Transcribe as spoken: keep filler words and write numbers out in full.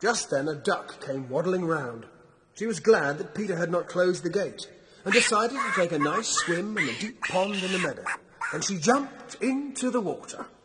Just then a duck came waddling round. She was glad that Peter had not closed the gate, and decided to take a nice swim in the deep pond in the meadow. And she jumped into the water.